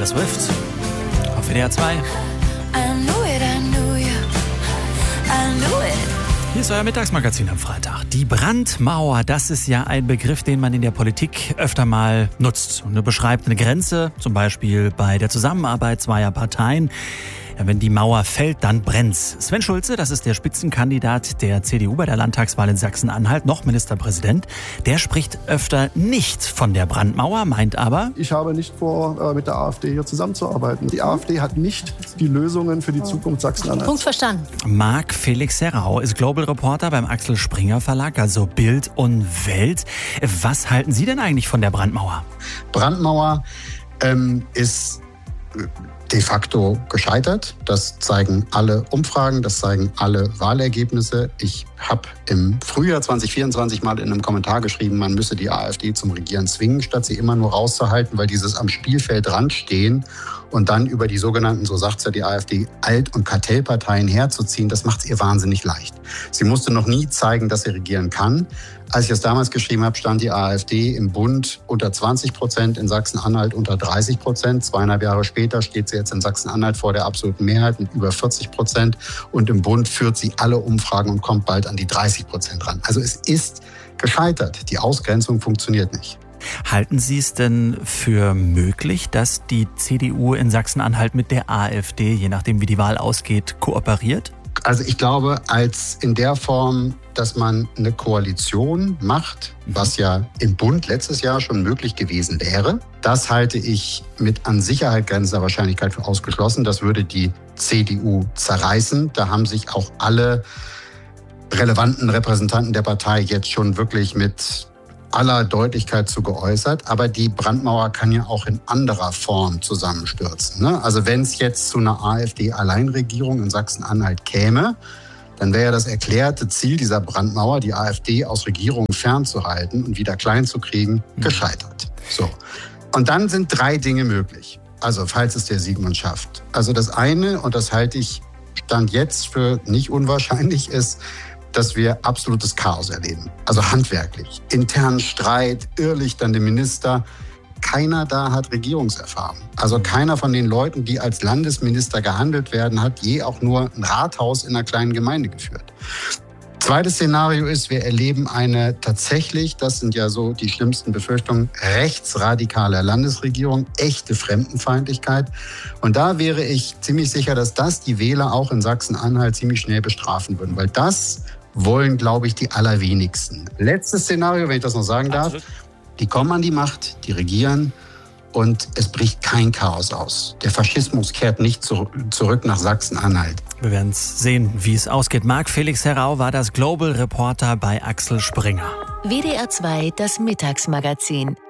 Swift auf WDR 2. Hier ist euer Mittagsmagazin am Freitag. Die Brandmauer, das ist ja ein Begriff, den man in der Politik öfter mal nutzt. Und er beschreibt eine Grenze, zum Beispiel bei der Zusammenarbeit zweier Parteien. Ja, wenn die Mauer fällt, dann brennt's. Sven Schulze, das ist der Spitzenkandidat der CDU bei der Landtagswahl in Sachsen-Anhalt, noch Ministerpräsident. Der spricht öfter nicht von der Brandmauer, meint aber: Ich habe nicht vor, mit der AfD hier zusammenzuarbeiten. Die AfD hat nicht die Lösungen für die Zukunft Sachsen-Anhalts. Punkt verstanden. Marc Felix Herrau ist Global Reporter beim Axel Springer Verlag, also Bild und Welt. Was halten Sie denn eigentlich von der Brandmauer? Brandmauer ist de facto gescheitert. Das zeigen alle Umfragen, das zeigen alle Wahlergebnisse. Ich habe im Frühjahr 2024 mal in einem Kommentar geschrieben, man müsse die AfD zum Regieren zwingen, statt sie immer nur rauszuhalten, weil dieses am Spielfeldrand stehen und dann über die sogenannten, so sagt es ja die AfD, Alt- und Kartellparteien herzuziehen, das macht es ihr wahnsinnig leicht. Sie musste noch nie zeigen, dass sie regieren kann. Als ich es damals geschrieben habe, stand die AfD im Bund unter 20%, in Sachsen-Anhalt unter 30%. 2,5 Jahre später steht sie jetzt in Sachsen-Anhalt vor der absoluten Mehrheit mit über 40%. Und im Bund führt sie alle Umfragen und kommt bald an die 30% ran. Also es ist gescheitert. Die Ausgrenzung funktioniert nicht. Halten Sie es denn für möglich, dass die CDU in Sachsen-Anhalt mit der AfD, je nachdem wie die Wahl ausgeht, kooperiert? Also ich glaube, als in der Form, dass man eine Koalition macht, was ja im Bund letztes Jahr schon möglich gewesen wäre, das halte ich mit an Sicherheit grenzender Wahrscheinlichkeit für ausgeschlossen. Das würde die CDU zerreißen. Da haben sich auch alle relevanten Repräsentanten der Partei jetzt schon wirklich mit aller Deutlichkeit zu geäußert. Aber die Brandmauer kann ja auch in anderer Form zusammenstürzen, ne? Also wenn es jetzt zu einer AfD-Alleinregierung in Sachsen-Anhalt käme, dann wäre ja das erklärte Ziel dieser Brandmauer, die AfD aus Regierungen fernzuhalten und wieder klein zu kriegen, gescheitert. So. Und dann sind 3 Dinge möglich. Also falls es der Sigmund schafft. Also das eine, und das halte ich Stand jetzt für nicht unwahrscheinlich, ist, dass wir absolutes Chaos erleben. Also handwerklich. Internen Streit, irrlichternde Minister. Keiner da hat Regierungserfahrung. Also keiner von den Leuten, die als Landesminister gehandelt werden, hat je auch nur ein Rathaus in einer kleinen Gemeinde geführt. Zweites Szenario ist, wir erleben eine tatsächlich, das sind ja so die schlimmsten Befürchtungen, rechtsradikale Landesregierung, echte Fremdenfeindlichkeit. Und da wäre ich ziemlich sicher, dass das die Wähler auch in Sachsen-Anhalt ziemlich schnell bestrafen würden, weil das wollen, glaube ich, die allerwenigsten. Letztes Szenario, wenn ich das noch sagen darf. Absolut. Die kommen an die Macht, die regieren und es bricht kein Chaos aus. Der Faschismus kehrt nicht zurück nach Sachsen-Anhalt. Wir werden sehen, wie es ausgeht. Marc Felix Herrau war das Global Reporter bei Axel Springer. WDR 2, das Mittagsmagazin.